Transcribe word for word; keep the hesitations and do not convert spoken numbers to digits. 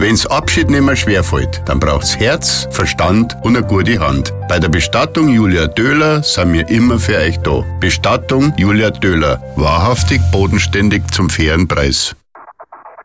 Wenn's Abschied nicht mehr schwerfällt, dann braucht's Herz, Verstand und eine gute Hand. Bei der Bestattung Julia Döhler sind wir immer für euch da. Bestattung Julia Döhler. Wahrhaftig, bodenständig zum fairen Preis.